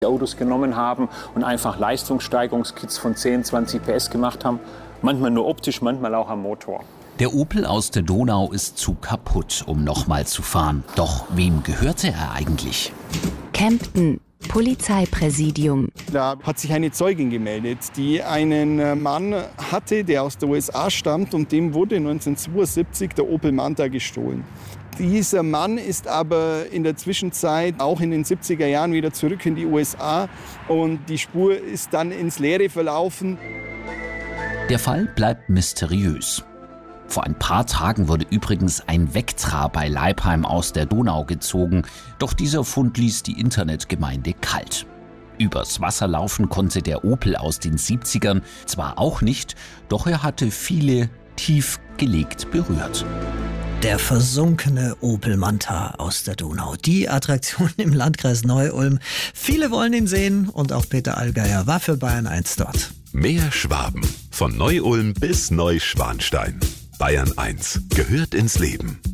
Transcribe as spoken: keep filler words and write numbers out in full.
Autos genommen haben und einfach Leistungssteigerungskits von zehn, zwanzig P S gemacht haben. Manchmal nur optisch, manchmal auch am Motor. Der Opel aus der Donau ist zu kaputt, um nochmal zu fahren. Doch wem gehörte er eigentlich? Kempten, Polizeipräsidium. Da hat sich eine Zeugin gemeldet, die einen Mann hatte, der aus der U S A stammt, und dem wurde neunzehnhundertzweiundsiebzig der Opel Manta gestohlen. Dieser Mann ist aber in der Zwischenzeit auch in den siebziger Jahren wieder zurück in die U S A und die Spur ist dann ins Leere verlaufen. Der Fall bleibt mysteriös. Vor ein paar Tagen wurde übrigens ein Vectra bei Leipheim aus der Donau gezogen, doch dieser Fund ließ die Internetgemeinde kalt. Übers Wasser laufen konnte der Opel aus den siebzigern zwar auch nicht, doch er hatte viele tief gelegt berührt. Der versunkene Opel Manta aus der Donau. Die Attraktion im Landkreis Neu-Ulm. Viele wollen ihn sehen und auch Peter Allgeier war für Bayern eins dort. Mehr Schwaben. Von Neu-Ulm bis Neuschwanstein. Bayern eins gehört ins Leben.